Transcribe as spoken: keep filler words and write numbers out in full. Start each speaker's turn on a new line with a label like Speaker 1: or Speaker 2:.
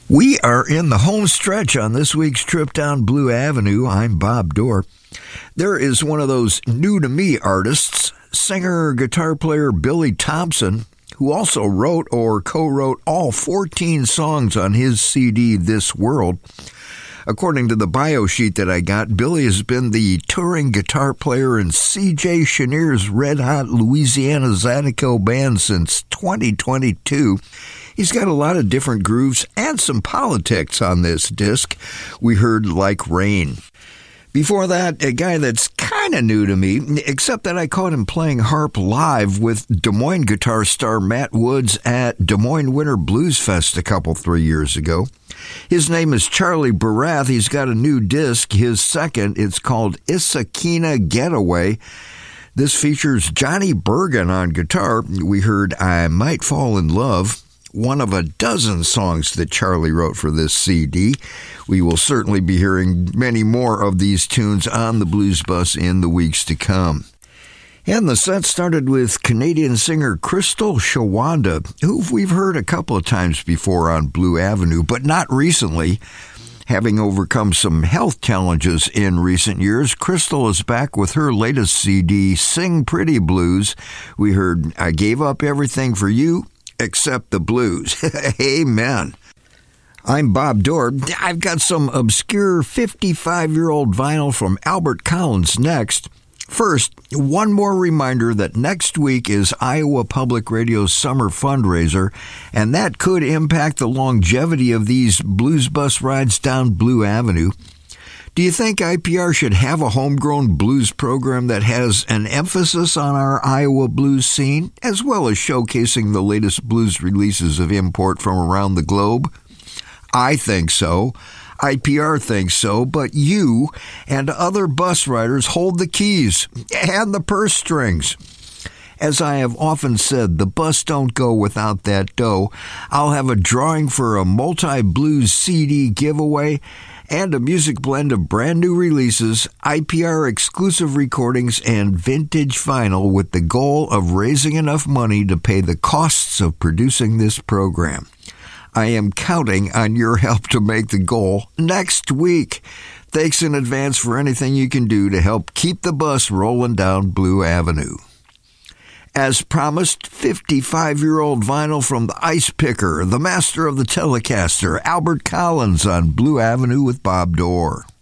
Speaker 1: We are in the home stretch on this week's trip down Blue Avenue. I'm Bob Dorr. There is one of those new-to-me artists, singer, guitar player Billy Thompson, who also wrote or co-wrote all fourteen songs on his C D, This World. According to the bio sheet that I got, Billy has been the touring guitar player in C J Cheniere's Red Hot Louisiana Zydeco band since twenty twenty-two. He's got a lot of different grooves and some politics on this disc. We heard Like Rain. Before that, a guy that's kind of new to me, except that I caught him playing harp live with Des Moines guitar star Matt Woods at Des Moines Winter Blues Fest a couple, three years ago. His name is Charlie Barath. He's got a new disc, his second. It's called Issaquena Getaway. This features Johnny Bergen on guitar. We heard I Might Fall in Love, one of a dozen songs that Charlie wrote for this C D. We will certainly be hearing many more of these tunes on the Blues Bus in the weeks to come. And the set started with Canadian singer Crystal Shawanda, who we've heard a couple of times before on Blue Avenue, but not recently. Having overcome some health challenges in recent years, Crystal is back with her latest C D, Sing Pretty Blues. We heard I Gave Up Everything for You, Except the Blues. Amen. I'm Bob Dorr. I've got some obscure fifty-five-year-old vinyl from Albert Collins next. First, one more reminder that next week is Iowa Public Radio's summer fundraiser, and that could impact the longevity of these blues bus rides down Blue Avenue. Do you think I P R should have a homegrown blues program that has an emphasis on our Iowa blues scene, as well as showcasing the latest blues releases of import from around the globe? I think so. I P R thinks so, but you and other bus riders hold the keys and the purse strings. As I have often said, the bus don't go without that dough. I'll have a drawing for a multi-blues C D giveaway and a music blend of brand new releases, I P R exclusive recordings, and vintage vinyl with the goal of raising enough money to pay the costs of producing this program. I am counting on your help to make the goal next week. Thanks in advance for anything you can do to help keep the bus rolling down Blue Avenue. As promised, fifty-five-year-old vinyl from the Ice Picker, the master of the Telecaster, Albert Collins on Blue Avenue with Bob Dorr.